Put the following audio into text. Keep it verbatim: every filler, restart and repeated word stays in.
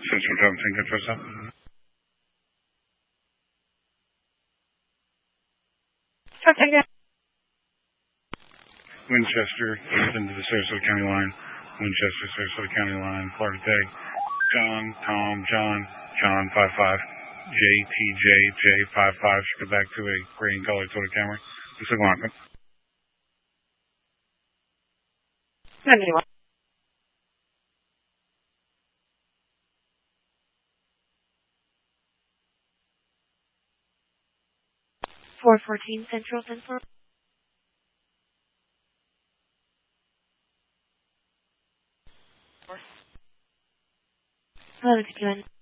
Central Drum Tango Trust up. Tango. Winchester, east into the Sarasota County line. Winchester, Sarasota County line, Florida Day. John, Tom, John, John, five five. J T J, J, five five. Should go back to a gray and color total camera. This is Blanca. seventy-one. four fourteen Central Central. Hello, it's Glenn.